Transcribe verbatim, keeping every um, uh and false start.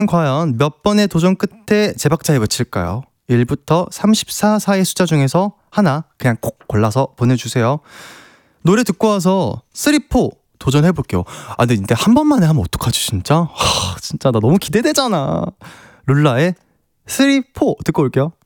과연 몇 번의 도전 끝에 제 박자에 외칠까요? 일부터 삼십사 사이의 숫자 중에서 하나 그냥 콕 골라서 보내주세요. 노래 듣고 와서 쓰리 포 도전해볼게요. 아 근데, 근데 한 번만에 하면 어떡하지 진짜? 하, 진짜 나 너무 기대되잖아. 룰라의 쓰리 포 듣고 올게요.